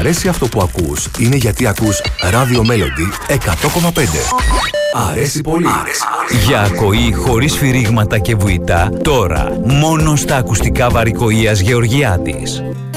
αρέσει αυτό που ακούς είναι γιατί ακούς Radio Melody 100,5. Αρέσει πολύ. Για ακοή χωρίς σφυρίγματα και βουητά, τώρα μόνο στα ακουστικά Βαρικοΐας Γεωργιάδης.